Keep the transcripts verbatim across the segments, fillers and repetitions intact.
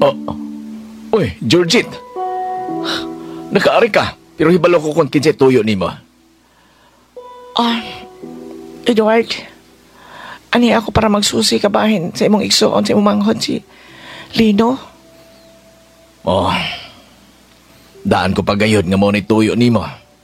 Oh, uy, Georgette. Nakaari ka, pero hibalo ko kung kinsa tuyo nimo. Ah, Edward. Ani ako para magsusi kabahin sa imong igsoon sa imong manghod si Lino. Oh, daan ko pagayod nga mo ni tuyo nimo.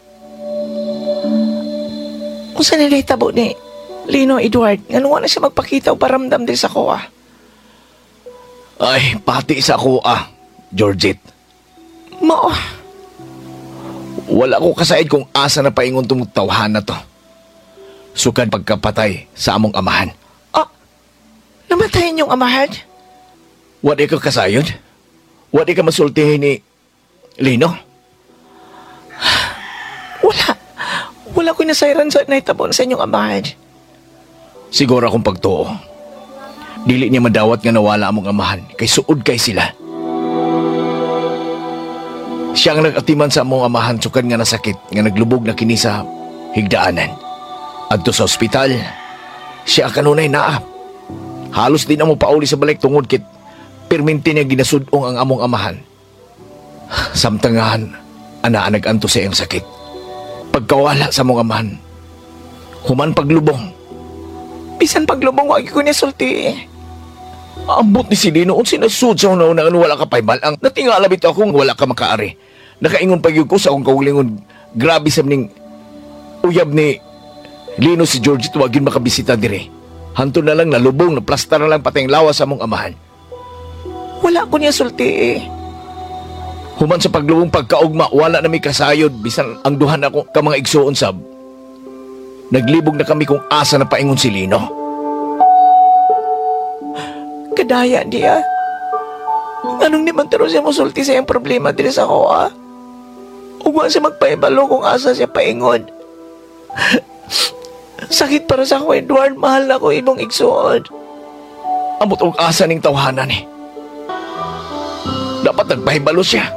Kung saan nilay tabo ni Lino, Edward, nga nung na siya magpakita o paramdam din sa ko ah. Ay, pati sa ako ah, Georgette. Mo, Wala ko kasaid kung asa na paingon tong tawhan na to. Sukan pagkapatay sa among amahan. ah, namatayin yung amahan? Wadi ka kasayod? Wadi ka masultihin ni Lino? Wala. Wala ko nasayran sa naitabon sa inyong amahan. Siguro akong pagtuo. Dili niya madawat nga nawala among amahan, kay suod kay sila. Siya ang nag-atiman sa among amahan sukan nga nasakit, nga naglubog na kini sa higdaanan. Adto sa ospital, siya kanunay naa. Halos din amo pauli sa balik tungod kit perminti niya ginasudong ang among amahan. Samtangahan, ana nag-anto sa iyang sakit. Pagkawala sa among amahan, human paglubong. Bisan paglubong, wag ko niya sulti eh. Ambot ni si Lino, unsi nasud sa una-una ano wala ka paybal. Ang natingala bitaw akong wala ka makaari. Nakaingon pa yun ko sa akong kaulingon. Grabe sa mning uyab ni Lino si Georgie tuwagin makabisita dire. Hanto na lang nalubong, naplastar na lang pati ang lawas sa mong amahan. Wala ko niya sulti eh. Human sa paglubong pagkaugma, wala na may kasayod. Bisan ang duhan ako ka mga igsuon sab. Naglibog na kami kung asa na paingon si Lino. Kadaya diya. Anong ni magtaro siya mo sulti sa iyang problema diri sa ko ah? Ugwa siya magpaibalo kung asa siya paingon. Sakit para sa ko, Edward. Mahal na ko ibong igsuon. Amot og asa ning tawhanan eh. Dapat nagpahibalo siya.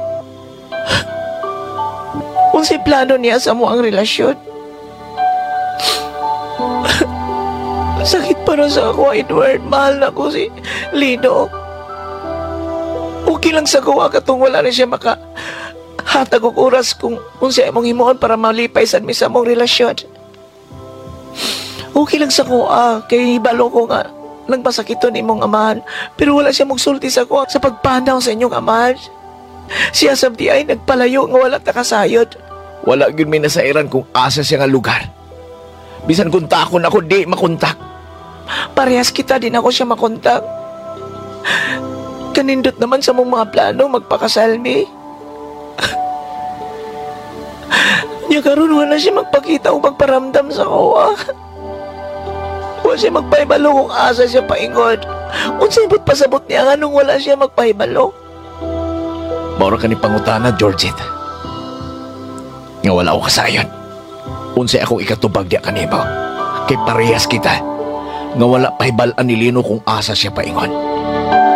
Kung si plano niya sa mo ang relasyon. Sakit para sa ako, Edward. Mahal na ko si Lino. Okay lang sa kuha katong wala rin siya maka hatag og oras kung, kung siya mong himuon para malipay sa misa mong relasyon. Okay lang sa kuha kay hibalo ko nga nagpasakiton imong amahan pero wala siya magsulti sa kuha sa pagpanaw sa inyong amahan. Siya sabdi ay nagpalayo nga wala takasayod. Wala gyud may nasairan kung asa siya nga lugar. Bisan kung takon ako di makontak. Parehas kita din ako siya makontak. Kanindot naman sa mong mga plano magpakasalmi. Nya karon wala siya magpakita o magparamdam sa kuha. Wala siya magpahibalo kung asa siya paingon. Unsay ibot pasabot niya nga nung wala siya magpahibalo. Maura ka ni pangutana, Georgette. Nga wala ako kasayon. Unsay akong ikatubag diya kanimo. Kay parehas kita. Nga wala pahibalan ni Lino kung asa siya paingon.